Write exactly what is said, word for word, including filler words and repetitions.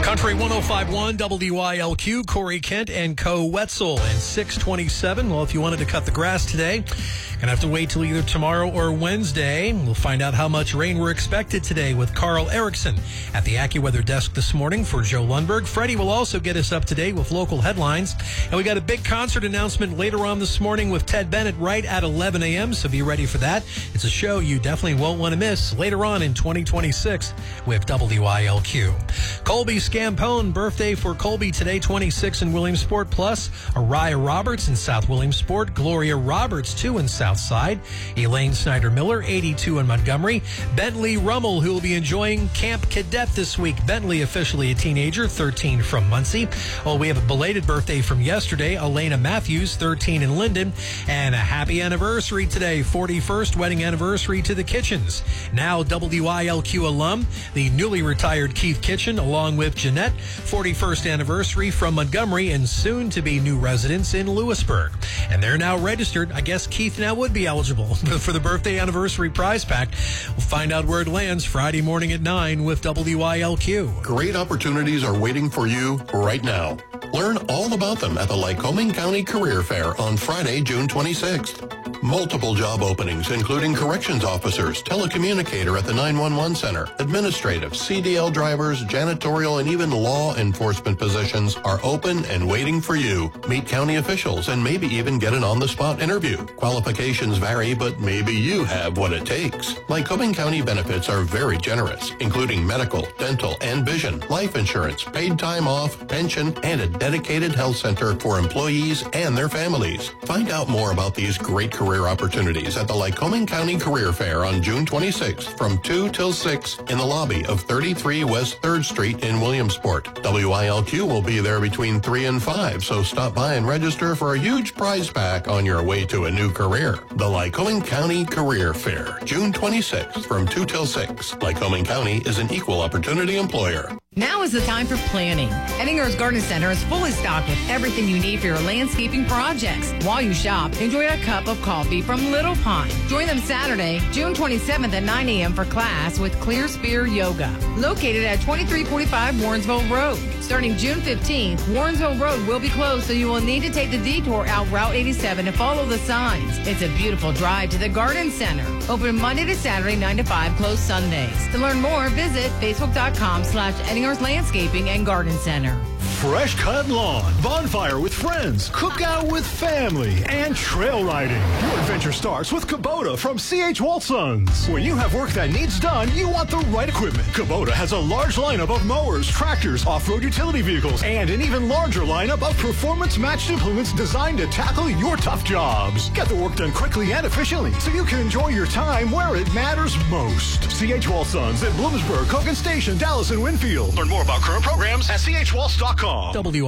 Country one oh five point one W I L Q, Corey Kent and Co. Wetzel, and six twenty-seven. Well, if you wanted to cut the grass today, gonna have to wait till either tomorrow or Wednesday. We'll find out how much rain we're expected today with Carl Erickson at the AccuWeather desk this morning for Joe Lundberg. Freddie will also get us up to date with local headlines. And we got a big concert announcement later on this morning with Ted Bennett right at eleven a.m., so be ready for that. It's a show you definitely won't want to miss later on in twenty twenty-six with W I L Q. Colby Scampone, birthday for Colby today, twenty-six in Williamsport, plus Araya Roberts in South Williamsport, Gloria Roberts, too, in Southside, Elaine Snyder-Miller, eighty-two in Montgomery, Bentley Rummel, who will be enjoying Camp Cadet this week. Bentley, officially a teenager, thirteen from Muncie. Oh, we have a belated birthday from yesterday, Elena Matthews, thirteen in Linden, and a happy anniversary today, forty-first wedding anniversary to the Kitchens. Now W I L Q alum, the newly retired Keith Kitchen, along with Jeanette, forty-first anniversary from Montgomery, and soon to be new residents in Lewisburg. And they're now registered. I guess Keith now would be eligible for the birthday anniversary prize pack. We'll find out where it lands Friday morning at nine with W I L Q. Great opportunities are waiting for you right now. Learn all about them at the Lycoming County Career Fair on Friday, June twenty-sixth. Multiple job openings, including corrections officers, telecommunicator at the nine one one center, administrative, C D L drivers, janitorial, and even law enforcement positions are open and waiting for you. Meet county officials and maybe even get an on-the-spot interview. Qualifications vary, but maybe you have what it takes. Lycoming County benefits are very generous, including medical, dental, and vision, life insurance, paid time off, pension, and a dedicated health center for employees and their families. Find out more about these great career opportunities at the Lycoming County Career Fair on June twenty-sixth from two till six in the lobby of thirty-three West third Street in Williamsport. W I L Q will be there between three and five, so stop by and register for a huge prize pack on your way to a new career. The Lycoming County Career Fair, June twenty-sixth from two till six. Lycoming County is an equal opportunity employer. Now is the time for planning. Edinger's Garden Center is fully stocked with everything you need for your landscaping projects. While you shop, enjoy a cup of coffee from Little Pine. Join them Saturday, June twenty-seventh at nine a.m. for class with Clear Spear Yoga. Located at twenty-three forty-five Warrensville Road. Starting June fifteenth, Warrensville Road will be closed, so you will need to take the detour out Route eighty-seven and follow the signs. It's a beautiful drive to the Garden Center. Open Monday to Saturday, nine to five, closed Sundays. To learn more, visit facebook.com slash Edinger's Landscaping and Garden Center. Fresh cut lawn, bonfire with friends, cookout with family, and trail riding. Your adventure starts with Kubota from C H Walsons. When you have work that needs done, you want the right equipment. Kubota has a large lineup of mowers, tractors, off-road utility vehicles, and an even larger lineup of performance-matched implements designed to tackle your tough jobs. Get the work done quickly and efficiently so you can enjoy your time where it matters most. C H Walsons at Bloomsburg, Cogan Station, Dallas, and Winfield. Learn more about current programs at c h waltz dot com. W